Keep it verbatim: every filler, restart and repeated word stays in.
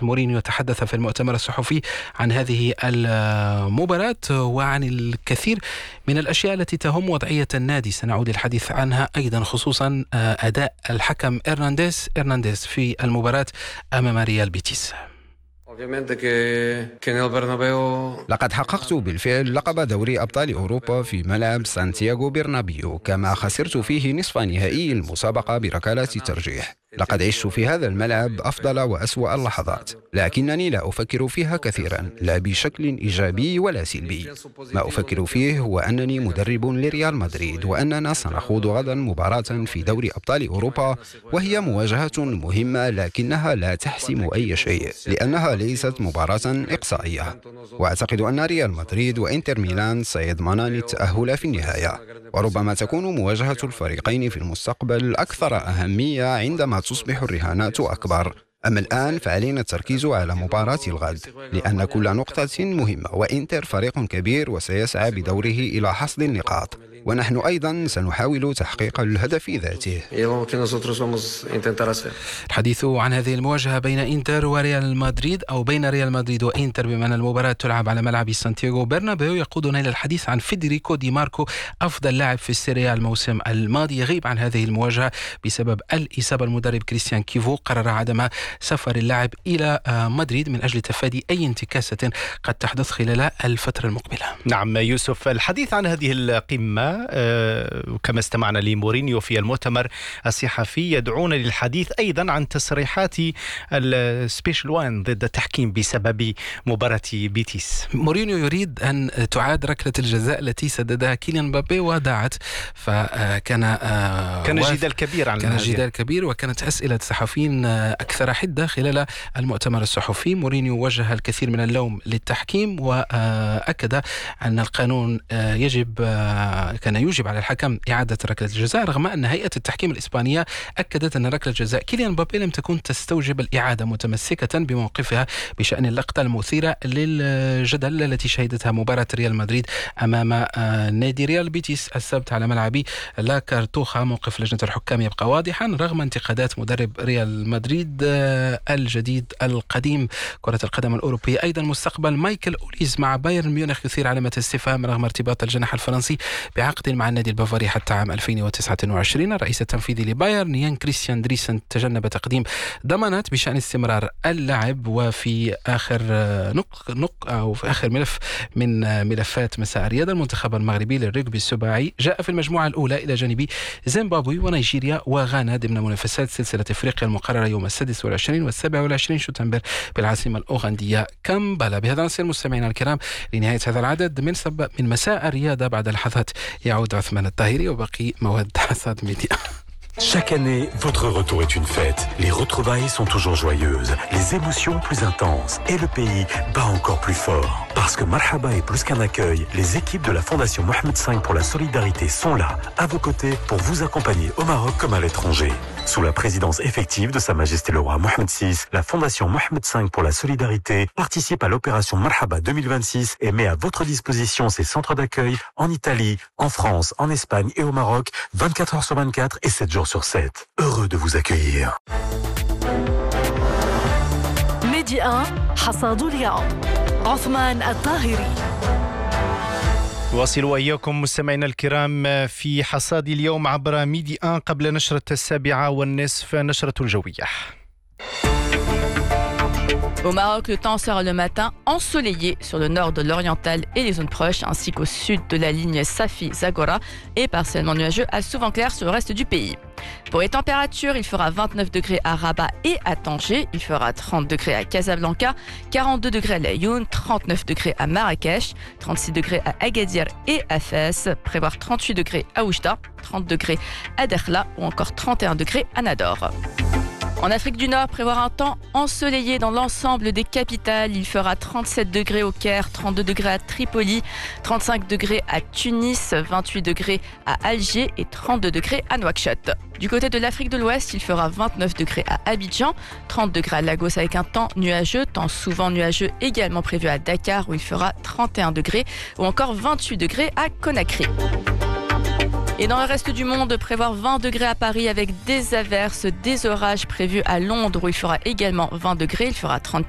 بيتيس. مورينيو تحدث في المؤتمر الصحفي عن هذه المباراة وعن الكثير من الأشياء التي تهم وضعية النادي، سنعود للحديث عنها أيضا، خصوصا أداء الحكم إرنانديز إرنانديز في المباراة أمام ريال بيتيس. لقد حققت بالفعل لقب دوري أبطال أوروبا في ملعب سانتياغو برنابيو، كما خسرت فيه نصف نهائي المسابقة بركلات ترجيح. لقد عشت في هذا الملعب أفضل وأسوأ اللحظات، لكنني لا أفكر فيها كثيرا، لا بشكل إيجابي ولا سلبي. ما أفكر فيه هو أنني مدرب لريال مدريد، وأننا سنخوض غدا مباراة في دوري أبطال أوروبا، وهي مواجهة مهمة لكنها لا تحسم أي شيء، لأنها ليست مباراة إقصائية. وأعتقد أن ريال مدريد وإنتر ميلان سيضمنان التأهل في النهاية، وربما تكون مواجهة الفريقين في المستقبل أكثر أهمية عندما تصبح الرهانات أكبر. أما الآن فعلينا التركيز على مباراة الغد، لأن كل نقطة مهمة، وإنتر فريق كبير وسيسعى بدوره إلى حصد النقاط، ونحن أيضا سنحاول تحقيق الهدف ذاته. الحديث عن هذه المواجهة بين إنتر وريال مدريد، أو بين ريال مدريد وإنتر، بما أن المباراة تلعب على ملعب سانتياغو برنابيو، يقودنا إلى الحديث عن فيدريكو دي ماركو، أفضل لاعب في السيريا الموسم الماضي. يغيب عن هذه المواجهة بسبب الإصابة. المدرب كريستيان كيفو قرر عدم سفر اللاعب إلى مدريد من أجل تفادي أي انتكاسة قد تحدث خلال الفترة المقبلة. نعم يوسف، الحديث عن هذه القمة كما استمعنا لمورينيو في المؤتمر الصحفي يدعونا للحديث أيضا عن تصريحات السبيشال وان ضد التحكيم بسبب مباراة بيتيس. مورينيو يريد أن تعاد ركلة الجزاء التي سددها كيليان مبابي وضاعت، فكان كان جدال كبير عن كان جدال كبير وكانت أسئلة الصحفيين أكثر حدة خلال المؤتمر الصحفي. مورينيو وجه الكثير من اللوم للتحكيم، وأكد أن القانون يجب كان يوجب على الحكم إعادة ركلة الجزاء، رغم أن هيئة التحكيم الإسبانية أكدت أن ركلة جزاء كيليان مبابي لم تكن تستوجب الإعادة، متمسكة بموقفها بشأن اللقطة المثيرة للجدل التي شهدتها مباراة ريال مدريد أمام نادي ريال بيتيس السبت على ملعب لا كارتوخا. موقف لجنة الحكام يبقى واضحا رغم انتقادات مدرب ريال مدريد الجديد القديم. كرة القدم الأوروبية أيضا، مستقبل مايكل أوليز مع بايرن ميونخ يثير علامة استفهام رغم ارتباط الجناح الفرنسي بعقد مع النادي البافاري حتى عام ألفين وتسعة وعشرين. الرئيس التنفيذي لبايرن يان كريستيان دريسن تجنب تقديم ضمانات بشأن استمرار اللاعب. وفي آخر نق نق أو في آخر ملف من ملفات مساء الرياضة، المنتخب المغربي للرجبي السباعي جاء في المجموعة الأولى إلى جانب زيمبابوي ونيجيريا وغانا ضمن منافسات سلسلة إفريقيا المقررة يوم السادس والعشرين والسابع والعشرين شتنبر بالعاصمة الأوغندية كامبالا. بهذا نصل مستمعينا الكرام لنهاية هذا العدد من سب من مساء الرياضة. بعد لحظات يعود عثمان الطاهري وبقي مواد حصاد ميديا. Chaque année, votre retour est une fête. Les retrouvailles sont toujours joyeuses, les émotions plus intenses et le pays bat encore plus fort. Parce que Marhaba est plus qu'un accueil, les équipes de la Fondation Mohamed cinq pour la solidarité sont là, à vos côtés, pour vous accompagner au Maroc comme à l'étranger. Sous la présidence effective de Sa Majesté le Roi Mohamed six, la Fondation Mohamed cinq pour la solidarité participe à l'opération Marhaba deux mille vingt-six et met à votre disposition ses centres d'accueil en Italie, en France, en Espagne et au Maroc, vingt-quatre heures sur vingt-quatre et sept jours sur sept. Heureux de vous accueillir. ميديا حصاد اليوم عثمان الطاهري. واصلوا إياكم مستمعينا الكرام في حصاد اليوم عبر ميديا قبل نشرة السابعة والنصف نشرة الجوية. Au Maroc, le temps sera le matin ensoleillé sur le nord de l'oriental et les zones proches, ainsi qu'au sud de la ligne Safi-Zagora, et partiellement nuageux à souvent clair sur le reste du pays. Pour les températures, il fera vingt-neuf degrés à Rabat et à Tanger, il fera trente degrés à Casablanca, quarante-deux degrés à Laayoune, trente-neuf degrés à Marrakech, trente-six degrés à Agadir et à Fès, prévoir trente-huit degrés à Oujda, trente degrés à Dakhla ou encore trente et un degrés à Nador. En Afrique du Nord, prévoir un temps ensoleillé dans l'ensemble des capitales. Il fera trente-sept degrés au Caire, trente-deux degrés à Tripoli, trente-cinq degrés à Tunis, vingt-huit degrés à Alger et trente-deux degrés à Nouakchott. Du côté de l'Afrique de l'Ouest, il fera vingt-neuf degrés à Abidjan, trente degrés à Lagos avec un temps nuageux, temps souvent nuageux également prévu à Dakar où il fera trente et un degrés ou encore vingt-huit degrés à Conakry. Et dans le reste du monde, prévoir vingt degrés à Paris avec des averses, des orages prévus à Londres où il fera également vingt degrés, il fera trente